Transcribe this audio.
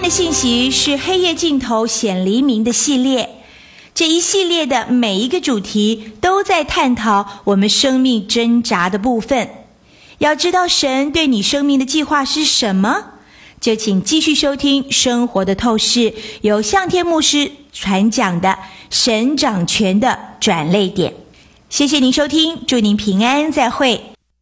的信息是黑夜尽头显黎明的系列，这一系列的每一个主题都在探讨我们生命挣扎的部分。要知道神对你生命的计划是什么，就请继续收听生活的透视，由向天牧师传讲的神掌权的转捩点。谢谢您收听，祝您平安，再会。